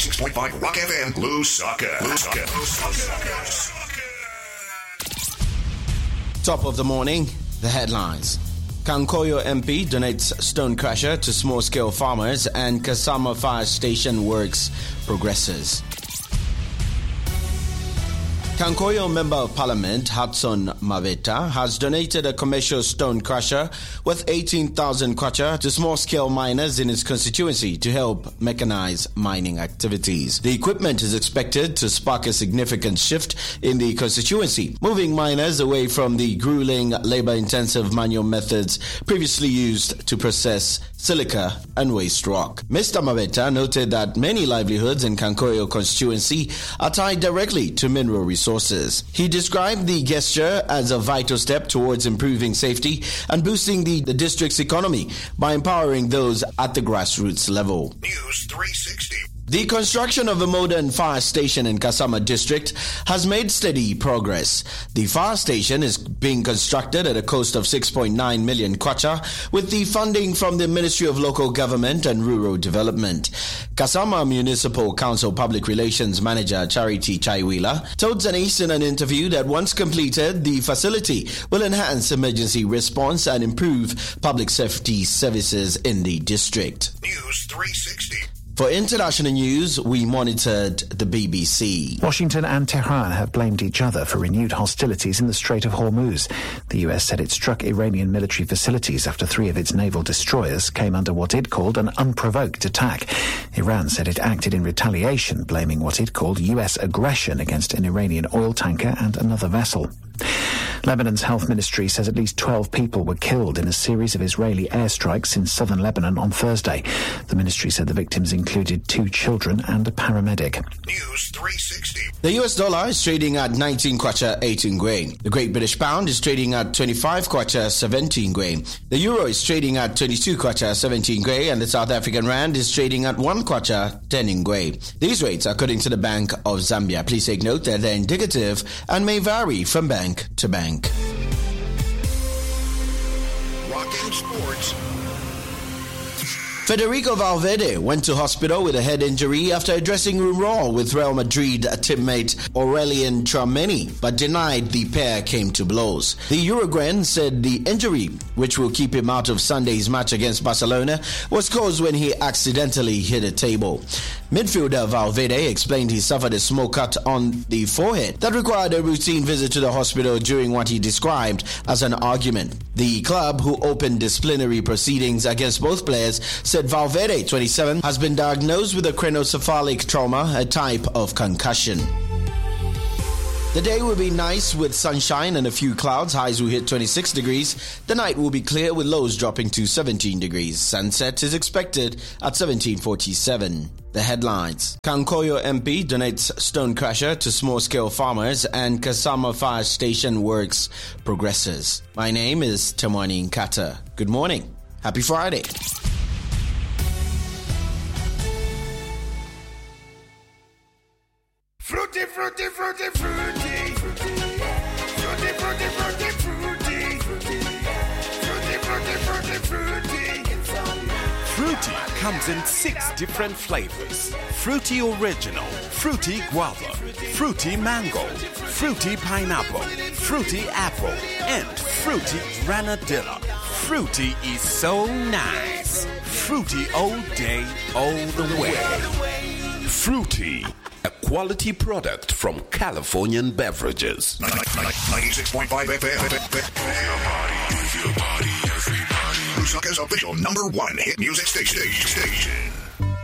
96.5 Rock FM, Lusaka. Top of the morning, the headlines. Kankoyo MP donates stone crusher to small-scale farmers and Kasama Fire Station works progresses. Kankoyo Member of Parliament Hudson Maveta has donated a commercial stone crusher worth 18,000 kwacha to small-scale miners in his constituency to help mechanize mining activities. The equipment is expected to spark a significant shift in the constituency, moving miners away from the grueling, labor-intensive manual methods previously used to process silica and waste rock. Mr. Maveta noted that many livelihoods in Kankoyo constituency are tied directly to mineral resources. He described the gesture as a vital step towards improving safety and boosting the district's economy by empowering those at the grassroots level. News 360. The construction of a modern fire station in Kasama district has made steady progress. The fire station is being constructed at a cost of 6.9 million kwacha with the funding from the Ministry of Local Government and Rural Development. Kasama Municipal Council Public Relations Manager Charity Chaiwila told Zanis in an interview that once completed, the facility will enhance emergency response and improve public safety services in the district. News 360. For international news, we monitored the BBC. Washington and Tehran have blamed each other for renewed hostilities in the Strait of Hormuz. The US said it struck Iranian military facilities after 3 of its naval destroyers came under what it called an unprovoked attack. Iran said it acted in retaliation, blaming what it called US aggression against an Iranian oil tanker and another vessel. Lebanon's health ministry says at least 12 people were killed in a series of Israeli airstrikes in southern Lebanon on Thursday. The ministry said the victims included 2 children and a paramedic. News 360. The US dollar is trading at 19 kwacha 18 grain. The Great British Pound is trading at 25 kwacha 17 grain. The Euro is trading at 22 kwacha 17 grain, and the South African Rand is trading at 1 kwacha 10 grain. These rates are according to the Bank of Zambia. Please take note that they're indicative and may vary from bank to bank. Rocking Sports. Federico Valverde went to hospital with a head injury after a dressing room brawl with Real Madrid teammate Aurelien Tchouameni, but denied the pair came to blows. The Uruguayan said the injury, which will keep him out of Sunday's match against Barcelona, was caused when he accidentally hit a table. Midfielder Valverde explained he suffered a small cut on the forehead that required a routine visit to the hospital during what he described as an argument. The club, who opened disciplinary proceedings against both players, said Valverde, 27, has been diagnosed with a craniocephalic trauma, a type of concussion. The day will be nice with sunshine and a few clouds. Highs will hit 26 degrees. The night will be clear with lows dropping to 17 degrees. Sunset is expected at 17:47. The headlines. Kankoyo MP donates stone crusher to small-scale farmers and Kasama Fire Station works progresses. My name is Tamani Nkata. Good morning. Happy Friday. Fruity, fruity, fruity, fruity. Fruity, fruity, fruity, fruity. Fruity, fruity, fruity, fruity. Fruity comes in 6 different flavors. Fruity Original, Fruity Guava, Fruity Mango, Fruity Pineapple, Fruity Apple, and Fruity Granadilla. Fruity is so nice. Fruity all day, all the way. Fruity, a quality product from Californian Beverages. 96.5 FM. Move your body, everybody. Lusaka's official #1 hit music station.